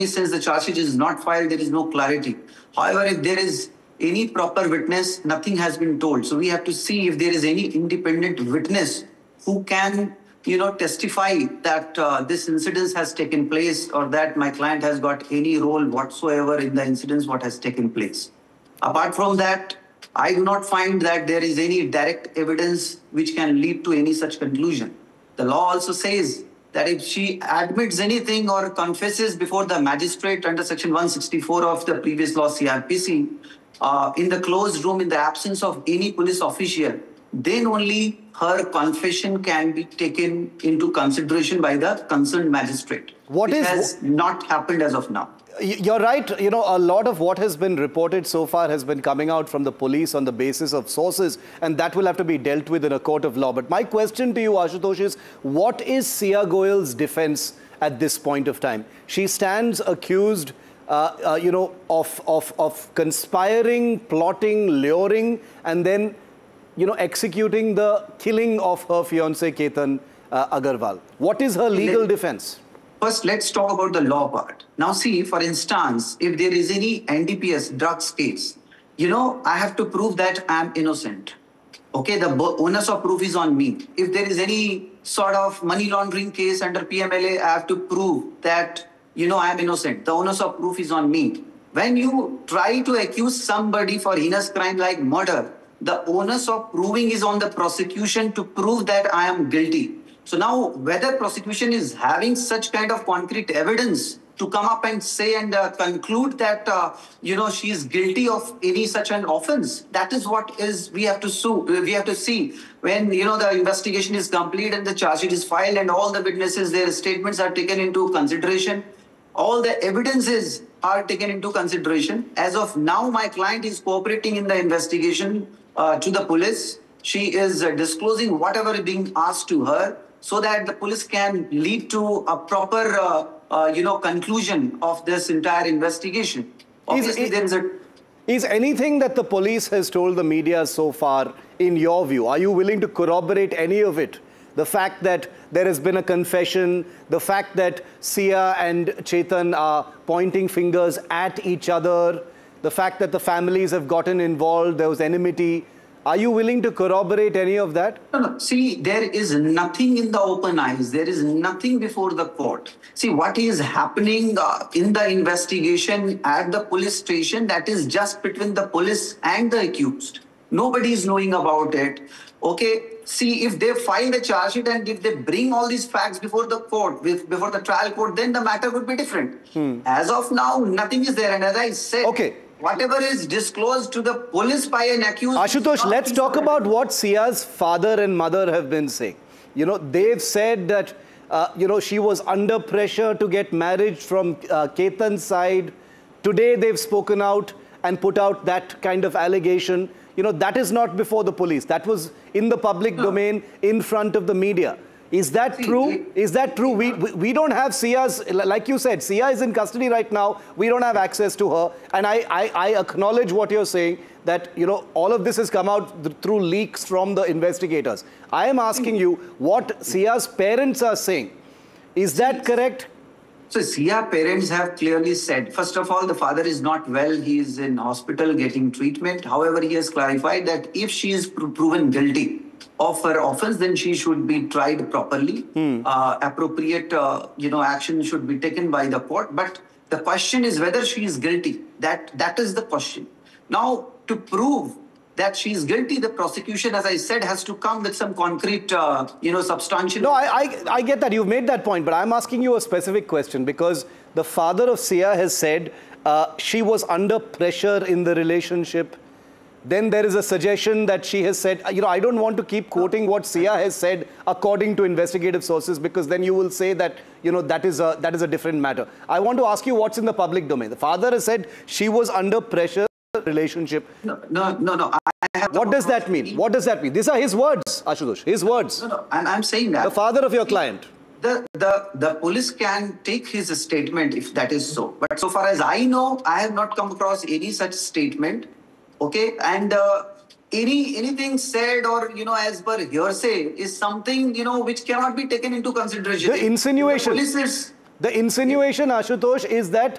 since the charge sheet is not filed, there is no clarity. However, if there is any proper witness, nothing has been told. So we have to see if there is any independent witness who can, testify that this incident has taken place or that my client has got any role whatsoever in the incidents what has taken place. Apart from that, I do not find that there is any direct evidence which can lead to any such conclusion. The law also says that if she admits anything or confesses before the magistrate under section 164 of the previous law CRPC, in the closed room in the absence of any police official, then only her confession can be taken into consideration by the concerned magistrate. Which has not happened as of now. You're right. A lot of what has been reported so far has been coming out from the police on the basis of sources, and that will have to be dealt with in a court of law. But my question to you, Ashutosh, is what is Sia Goyal's defense at this point of time? She stands accused, of conspiring, plotting, luring, and then, executing the killing of her fiancé, Ketan Agarwal. What is her legal defense? First, let's talk about the law part. Now, see, for instance, if there is any NDPS drugs case, I have to prove that I'm innocent. Okay, the onus of proof is on me. If there is any sort of money laundering case under PMLA, I have to prove that, I'm innocent. The onus of proof is on me. When you try to accuse somebody for heinous crime like murder, the onus of proving is on the prosecution to prove that I am guilty. So now, whether prosecution is having such kind of concrete evidence to come up and say and conclude that, she is guilty of any such an offense, that is what we have to see when, the investigation is complete and the charge sheet is filed and all the witnesses, their statements are taken into consideration. All the evidences are taken into consideration. As of now, my client is cooperating in the investigation to the police. She is disclosing whatever is being asked to her, so that the police can lead to a proper, conclusion of this entire investigation. Obviously, Is anything that the police has told the media so far, in your view, are you willing to corroborate any of it? The fact that there has been a confession, the fact that Sia and Chetan are pointing fingers at each other, the fact that the families have gotten involved, there was enmity. Are you willing to corroborate any of that? No. See, there is nothing in the open eyes. There is nothing before the court. See, what is happening in the investigation at the police station, that is just between the police and the accused. Nobody is knowing about it. Okay, see, if they file the charge sheet and if they bring all these facts before the court, before the trial court, then the matter would be different. As of now, nothing is there. And as I said, whatever is disclosed to the police by an accused... Ashutosh, let's talk about what Sia's father and mother have been saying. They've said that, she was under pressure to get married from Ketan's side. Today, they've spoken out and put out that kind of allegation. That is not before the police. That was in the public domain, in front of the media. Is that true? Is that true? We don't have Sia's, like you said, Sia is in custody right now. We don't have access to her. And I acknowledge what you're saying, that, all of this has come out through leaks from the investigators. I am asking you what Sia's parents are saying. Is that correct? So Sia parents have clearly said, first of all, the father is not well. He is in hospital getting treatment. However, he has clarified that if she is proven guilty of her offense, then she should be tried properly. Appropriate, action should be taken by the court. But the question is whether she is guilty. That is the question. Now, to prove that she is guilty, the prosecution, as I said, has to come with some concrete, substantial... No, I get that. You've made that point. But I'm asking you a specific question because the father of Sia has said she was under pressure in the relationship. Then there is a suggestion that she has said, I don't want to keep quoting what Sia has said according to investigative sources, because then you will say that, that is a different matter. I want to ask you what's in the public domain. The father has said she was under pressure relationship. No. What does that mean? What does that mean? These are his words, Ashutosh, his words. No, I'm saying that. The father of your client. The police can take his statement if that is so. But so far as I know, I have not come across any such statement. Okay, and anything said or, as per hearsay is something, which cannot be taken into consideration. The insinuation. The insinuation, Ashutosh, is that